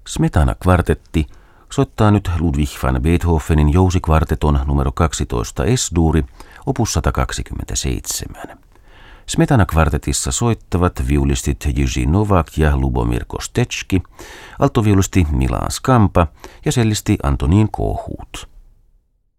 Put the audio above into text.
Smetana-kvartetti soittaa nyt Ludwig van Beethovenin jousikvarteton numero 12 S-duuri, opus 127. Smetana-kvartetissa soittavat viulistit Jiří Novak ja Lubomir Kostecki, alttoviulisti Milan Skampa ja cellisti Antonín Kohut.